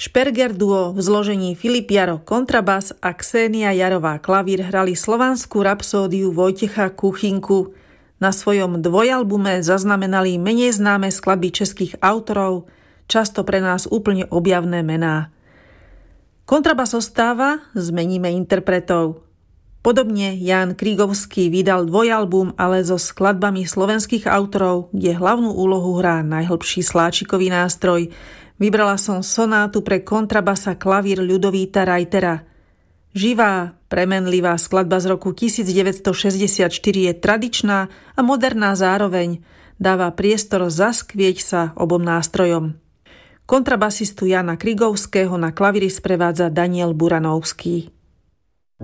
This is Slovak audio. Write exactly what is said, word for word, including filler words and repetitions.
Šperger duo v zložení Filip Jaro kontrabas a Ksenia Jarová klavír hrali slovanskú rapsódiu Vojtecha Kuchinku. Na svojom dvojalbume zaznamenali menej známe skladby českých autorov, často pre nás úplne objavné mená. Kontrabas ostáva, zmeníme interpretov. Podobne Ján Krigovský vydal dvojalbum, ale so skladbami slovenských autorov, kde hlavnú úlohu hrá najhlbší sláčikový nástroj. Vybrala som sonátu pre kontrabas a klavír Ľudovíta Reitera. Živá, premenlivá skladba z roku devätnásťstošesťdesiatštyri je tradičná a moderná zároveň. Dáva priestor zaskvieť sa obom nástrojom. Kontrabasistu Jana Krigovského na klavíri sprevádza Daniel Buranovský.